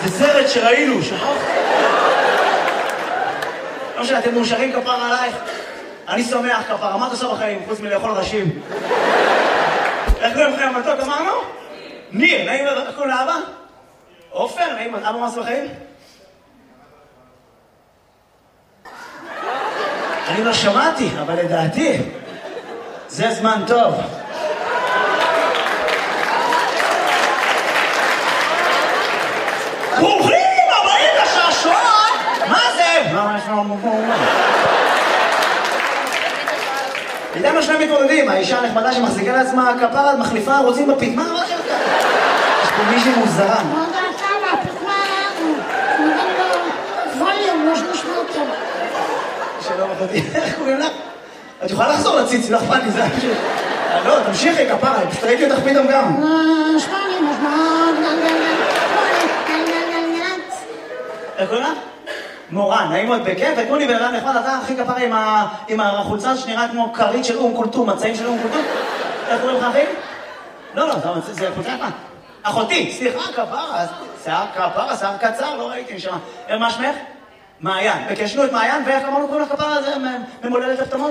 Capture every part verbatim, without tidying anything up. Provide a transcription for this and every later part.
זה סרט שראינו, שכחת? לא משנה, אתם מאושרים כפר עלייך? אני שמח כפר, מה אתה עושה בחיים, חוץ מלאכול ראשים? איך קוראים לכם המתוק, אמרנו? ניר, נעים, איך קוראים לאבא? עופר, נעים, אבא מה עושה בחיים? אני לא שמעתי, אבל לדעתי, זה זמן טוב. ברוכים הבאים לשעשוע! מה זה? מה יש לנו פה? איתנו שני מתמודדים, האישה הנחמדה שמחזיקה לעצמה כפרה, מחליפה, רוצים בפתמה, מה שלך? יש פה מישהי מוזרה. לא יודעת כמה, הפתמה, נראה לו ווליום, יש נשמע טוב. שלום אחותי, איך קוראים לך? את יכולה לחזור לציצי, לא אכפת לי, זה היה פשוט. לא, תמשיכי, כפרה, פשוט ראיתי אותך פתאום גם. שמעני, משמע, איך קוראים לך? מורן, נעים מאוד בכיף, ותנו לי בן אדם נחמד, אתה הכי כפרה עם החולצה שנראה כמו כרית של אום כולתום, מצעים של אום כולתום. איך קוראים לך אחי? לא, לא, זה חולצה יפה. אחותי, סליחה, כפרה, שיער כפרה, שיער קצר, לא ראיתי נשמה. מה שמך? מעיין. וקשנו את מעיין, ואיך אמרנו קוראים לך כפרה הזה ממולדת הפתמות?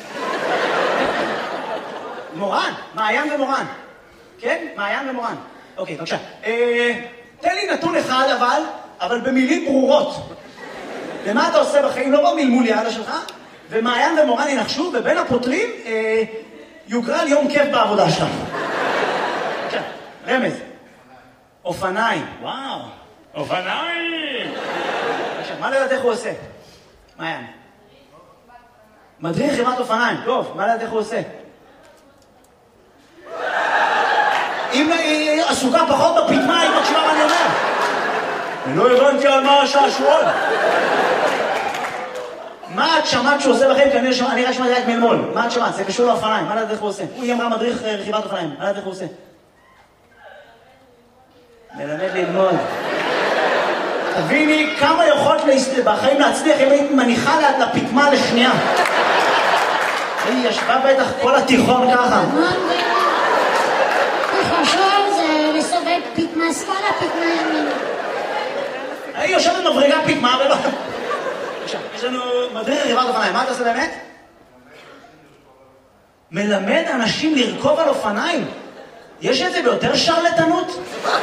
מורן, מעיין ומורן. כן? מעיין ומורן. אוקיי, בבקשה. תן לי נתון אחד אבל, אבל במילים ברורות. ומה אתה עושה בחיים? לא במלמול יעלה שלך, ומעיין ומורן ינחשו, ובין הפותרים יוגרל יום כיף בעבודה שלך. בבקשה, רמז. אופניים. וואו, אופניים! בבקשה, מה לדעת איך הוא עושה? מעיין. מדריך חברת אופניים. טוב, מה לדעת איך הוא עושה? אם היא עסוקה פחות בפתמה, היא מקשיבה מה אני אומר. אני לא הבנתי על מה השעשועון. מה את שמעת שהוא עושה בכם? כי אני רק שמעתי רק מלמול. מה את שמעת? זה קשור לאופניים. מה לדעת איך הוא עושה? היא אמרה מדריך רכיבת אופניים. מה לדעת איך הוא עושה? מלמד ללמוד. תביני כמה יכולת בחיים להצליח אם היית מניחה לפתמה לשנייה. היא ישבה בטח כל התיכון ככה. חשוב זה לסובב פתמה שמאלה, פתמה ימין. היא יושבת מבריגה פתמה ולא... עכשיו, יש לנו מדריך רכיבת אופניים. מה אתה עושה באמת? מלמד אנשים לרכוב על אופניים. יש את זה ביותר שרלטנות?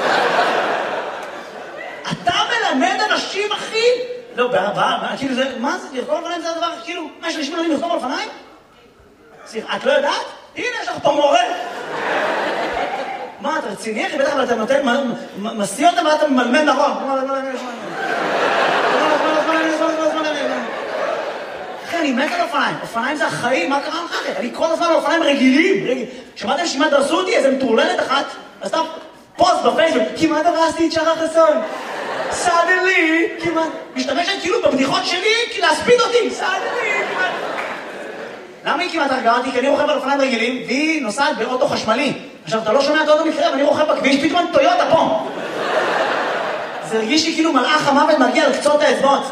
אתה מלמד אנשים, אחי? לא, בעבר, כאילו זה... מה זה? לרכוב על אופניים זה הדבר, כאילו... מה, יש אנשים מלמדים לרכוב על אופניים? סליחה, את לא יודעת? הנה, יש לך פה מורה. מה, אתה רציני, אחי? בטח, אבל אתה נותן... מסיא אותם ואתה ממלמד נכון. אחי, אני מת על אופניים. אופניים זה החיים, מה קרה לך אחי? אני כל הזמן על אופניים רגילים. שמעתם שכמעט דרסו אותי? איזה מטורללת אחת. אז אתה פוסט בפייסבוק, כמעט דרסתי את שחר חסון. סאדלי, כמעט. משתמשת כאילו בבדיחות שלי, להספיד אותי. סאדלי, כמעט. למה היא כמעט הרגעה אותי? כי אני רוכב על אופניים רגילים, והיא נוסעת באוטו חשמלי. עכשיו, אתה לא שומע את האוטו מקרה, ואני רוכב בכביש, פתאום טויוטה פה. זה הרגיש לי כאילו מלאך המוות מגיע על קצות האצבעות.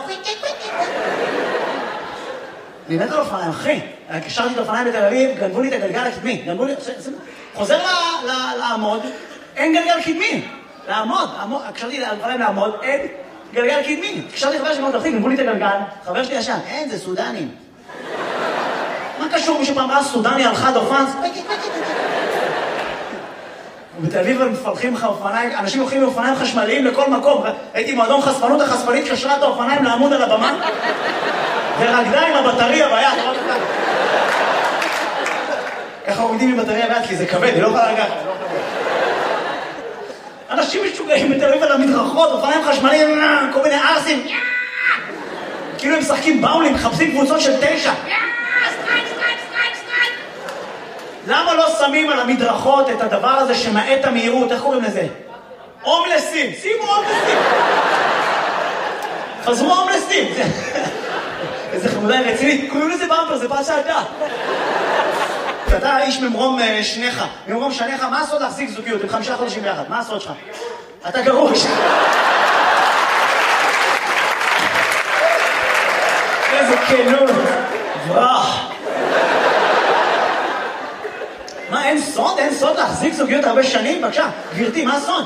אני מת על אופניים, אחי. קשרתי את האופניים בתל אביב, גנבו לי את הגלגל הקדמי. גנבו לי... חוזר לעמוד, אין גלגל קדמי. לעמוד, קשרתי את האופניים לעמוד, אין גלגל קדמי. קשרתי חבר שלי מאוד אחי, גנבו לי את הגלגל, חבר שלי ישן, אין, זה סודנים. מה קשור מישהו פעם ראה סודני על חד אופן? בתל אביב הם מפלחים לך אופניים, אנשים הולכים מאופניים חשמליים לכל מקום. הייתי מועדון חשפנות, החשפנית קשרה את האופניים לעמוד על הבמה ורקדה עם הבטריה ביד. ככה עומדים עם בטריה ביד כי זה כבד, היא לא יכולה לגעת. אנשים משוגעים בתל אביב על המדרכות, אופניים חשמליים, כל מיני ארסים. כאילו הם משחקים באולים, מחפשים קבוצות של תשע. למה לא שמים על המדרכות את הדבר הזה שמעט המהירות? איך קוראים לזה? הומלסים. שימו הומלסים. חזרו הומלסים. איזה חמודה רצינית. קוראים לזה במפר, זה פעם שעדה. אתה איש ממרום שניך. ממרום שניך, מה הסוד להחזיק זוגיות? עם חמישה חודשים ביחד. מה הסוד שלך? אתה גרוש. איזה כנות. ברח. מה, אין סוד? אין סוד להחזיק זוגיות הרבה שנים? בבקשה, גברתי, מה הסוד?